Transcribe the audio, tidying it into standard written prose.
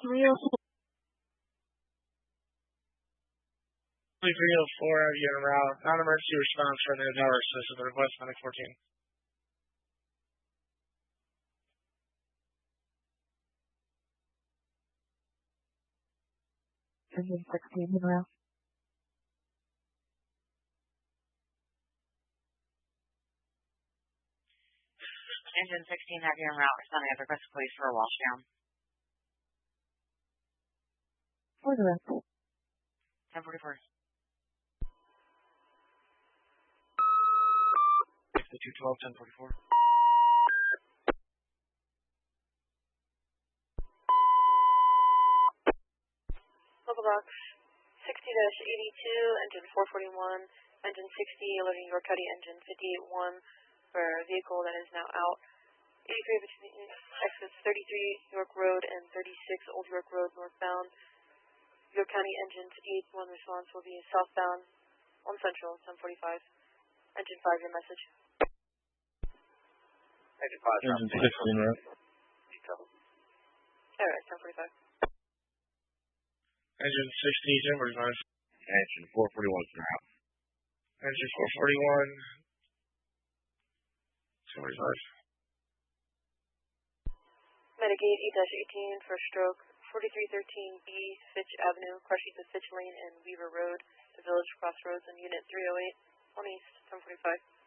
304 have you en route. Non-emergency response from the tower system to request medic 14. Engine 16 en route. Engine 16 have you en route. Responding at the request police for a washdown. For the rest. 1044. 212, 1044. Local box 60-82, engine 441, engine 60, alerting York County engine 581 for a vehicle that is now out. 83 between exits 33 York Road and 36 Old York Road northbound. York County engine 581 response will be southbound on Central 1045. Engine 5, your message. Engine 5, Engine 16, right? Alright, 1045. Engine 60, 1045. Engine 441 is now out. Engine 441, 1045. Medicaid 8-18 for stroke 4313B Fitch Avenue, crossing the Fitch Lane and Weaver Road, the Village Crossroads, and Unit 308 on East 1045.